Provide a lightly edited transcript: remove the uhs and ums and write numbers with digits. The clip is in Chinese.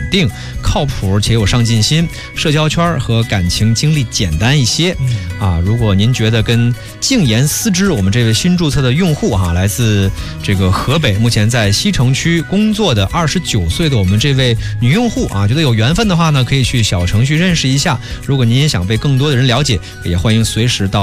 定、靠谱且有上进心，社交圈和感情经历简单一些。如果您觉得跟静言思之我们这位新注册的用户来自这个河北，目前在西城区工作的29岁的我们这位女用户觉得有缘分的话呢，可以去小程序认识一下。如果您也想被更多的人了解，也欢迎随时到